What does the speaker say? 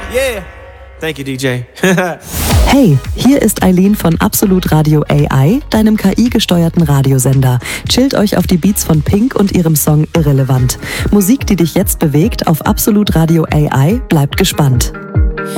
Yeah. Thank you, DJ. Hey, hier ist Eileen von Absolut Radio AI, deinem KI-gesteuerten Radiosender. Chillt euch auf die Beats von Pink und ihrem Song Irrelevant. Musik, die dich jetzt bewegt, auf Absolut Radio AI. Bleibt gespannt.